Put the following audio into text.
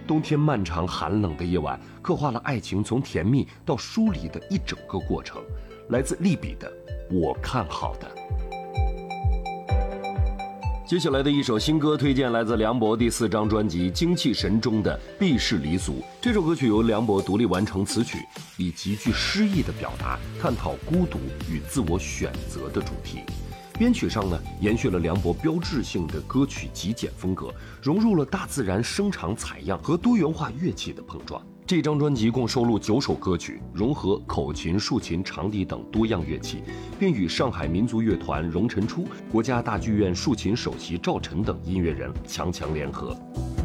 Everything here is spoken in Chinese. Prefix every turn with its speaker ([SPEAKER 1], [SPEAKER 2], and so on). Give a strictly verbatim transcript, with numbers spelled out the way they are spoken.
[SPEAKER 1] 冬天漫长寒冷的夜晚，刻画了爱情从甜蜜到疏离的一整个过程。来自利比的《我看好的》。接下来的一首新歌推荐来自梁博第四张专辑《精气神》中的《避世离俗》。这首歌曲由梁博独立完成词曲，以极具诗意的表达探讨孤独与自我选择的主题。编曲上呢，延续了梁博标志性的歌曲极简风格，融入了大自然声场采样和多元化乐器的碰撞。这张专辑共收录九首歌曲，融合口琴、竖琴、长笛等多样乐器，并与上海民族乐团荣辰初、国家大剧院竖琴首席赵晨等音乐人强强联合。